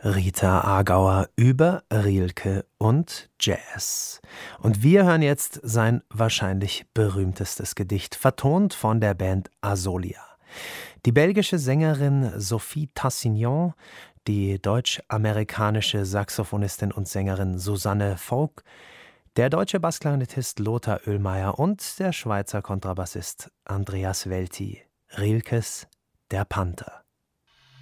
Rita Agauer über Rilke und Jazz. Und wir hören jetzt sein wahrscheinlich berühmtestes Gedicht, vertont von der Band Azolia. Die belgische Sängerin Sophie Tassignon, die deutsch-amerikanische Saxophonistin und Sängerin Susanne Vogt, der deutsche Bassklarinettist Lothar Oehlmeier und der Schweizer Kontrabassist Andreas Welti. Rilkes Der Panther.